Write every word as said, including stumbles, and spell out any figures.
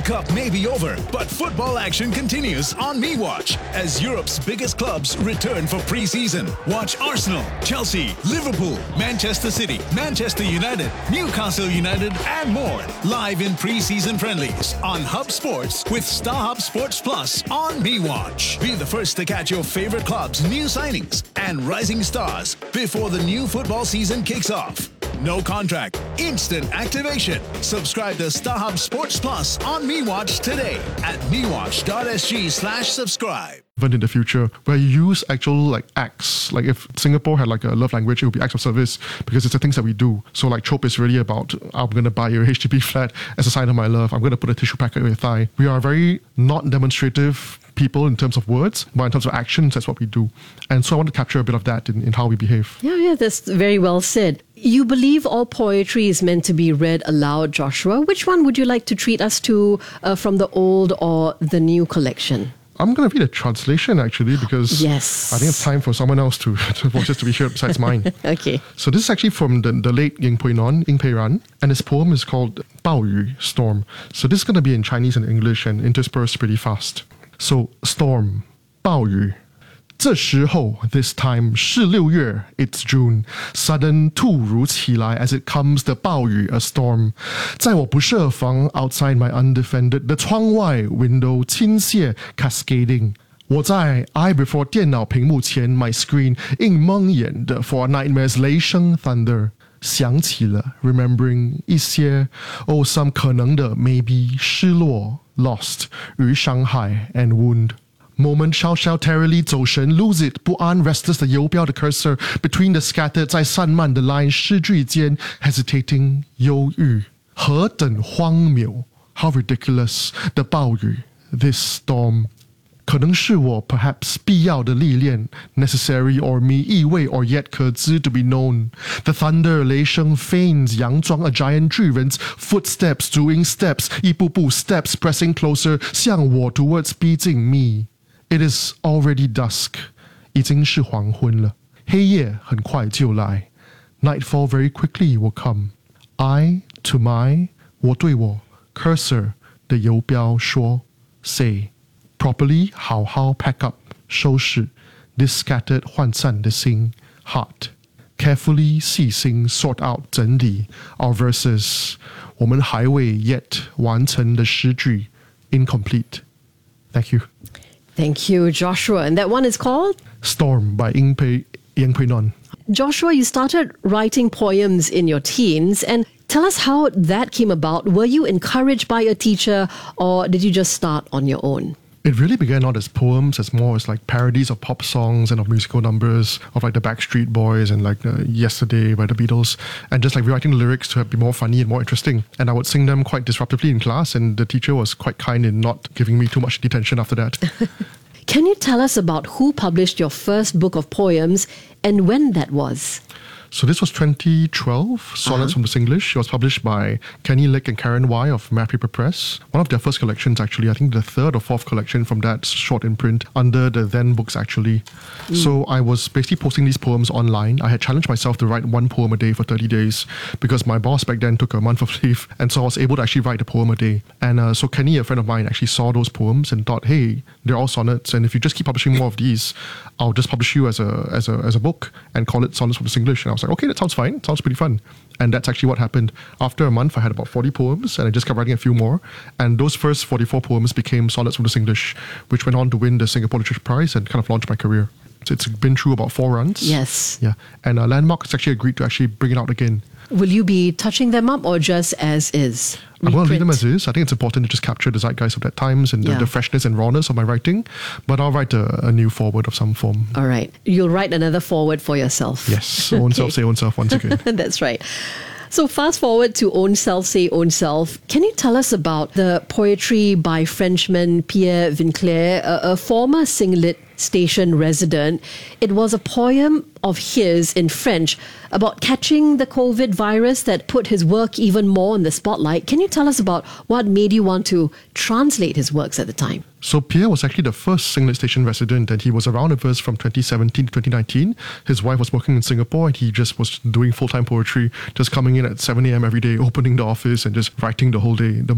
Cup may be over, but football action continues on MeWatch as Europe's biggest clubs return for pre-season. Watch Arsenal, Chelsea, Liverpool, Manchester City, Manchester United, Newcastle United, and more live in pre-season friendlies on Hub Sports with StarHub Sports Plus on MeWatch. Be the first to catch your favorite clubs' new signings and rising stars before the new football season kicks off. No contract, instant activation. Subscribe to StarHub Sports Plus on MeWatch today at mewatch.sg slash subscribe. In the future, where you use actual like acts, like if Singapore had like a love language, it would be acts of service because it's the things that we do. So like Chope is really about, I'm going to buy your H D B flat as a sign of my love. I'm going to put a tissue packet on your thigh. We are very not demonstrative people in terms of words, but in terms of actions, that's what we do. And so I want to capture a bit of that in, in how we behave. Yeah, yeah, that's very well said. You believe all poetry is meant to be read aloud, Joshua. Which one would you like to treat us to uh, from the old or the new collection? I'm going to read a translation actually because yes. I think it's time for someone else to, to voices to be heard besides mine. Okay. So this is actually from the, the late Ying Pui Non, Ying Pei Ran, and his poem is called 暴雨, Storm. So this is going to be in Chinese and English and interspersed pretty fast. So Storm, 暴雨. 这时候 this time 是六月 it's June sudden 突如其来 as it comes the 暴雨 a storm 在我不设防 outside my undefended the 窗外 window 倾泻 cascading 我在 I before 电脑屏幕前 my screen 映蒙眼的 for nightmares 雷声 thunder 想起了 remembering 一些 oh some 可能的 maybe 失落 lost 与伤害 and wound Moment 悄悄 terribly 走神 lose it 不安 restless 的游标的 cursor between the scattered 在散漫的 line 诗句间 hesitating 忧郁何等荒谬 how ridiculous 的暴雨 this storm 可能是我 perhaps 必要的历练 necessary or me 意味 or yet 可知 to be known the thunder 雷声 feigns 佯装 a giant 巨人 footsteps doing steps 一步步 steps pressing closer 向我 towards 逼近 me It is already dusk. 已经是黄昏了。黑夜很快就来。Nightfall very quickly will come. I to my 我对我 cursor 的游标说 say properly 好好 pack up 收拾 this scattered 涣散的心 heart. Carefully 细心 sort out 整理 our verses 我们还未 yet 完成的诗句 incomplete. Thank you. Thank you, Joshua. And that one is called? Storm by Ying Pei, Ying Pui Non. Joshua, you started writing poems in your teens. And tell us how that came about. Were you encouraged by a teacher or did you just start on your own? It really began not as poems, as more as like parodies of pop songs and of musical numbers, of like the Backstreet Boys and like uh, Yesterday by the Beatles, and just like rewriting the lyrics to be more funny and more interesting. And I would sing them quite disruptively in class, and the teacher was quite kind in not giving me too much detention after that. Can you tell us about who published your first book of poems and when that was? So this was twenty twelve, Sonnets uh-huh. from the Singlish. It was published by Kenny Lick and Karen Y of Mad Paper Press. One of their first collections, actually. I think the third or fourth collection from that short imprint under the Then books, actually. Mm. So I was basically posting these poems online. I had challenged myself to write one poem a day for thirty days because my boss back then took a month of leave. And so I was able to actually write a poem a day. And uh, so Kenny, a friend of mine, actually saw those poems and thought, hey, they're all sonnets. And if you just keep publishing more of these, I'll just publish you as a as a, as a book and call it Sonnets from the Singlish. And I was like, okay, that sounds fine. Sounds pretty fun. And that's actually what happened. After a month, I had about forty poems, and I just kept writing a few more. And those first forty-four poems became Sonnets from the Singlish, which went on to win the Singapore Literature Prize and kind of launched my career. So it's been through about four runs. Yes. Yeah. And uh, Landmark has actually agreed to actually bring it out again. Will you be touching them up or just as is? I'm going to leave them as is. I think it's important to just capture the zeitgeist of that times and yeah. the, the freshness and rawness of my writing. But I'll write a, a new foreword of some form. All right. You'll write another foreword for yourself. Yes. Own self, say own self once again. That's right. So fast forward to Own Self, Say Own Self. Can you tell us about the poetry by Frenchman Pierre Vinclair, a, a former Singlet station resident? It was a poem of his in French about catching the COVID virus that put his work even more in the spotlight. Can you tell us about what made you want to translate his works at the time? So Pierre was actually the first Singlet station resident, and he was around with us from twenty seventeen to twenty nineteen. His wife was working in Singapore, and he just was doing full-time poetry, just coming in at seven a.m. every day, opening the office and just writing the whole day. The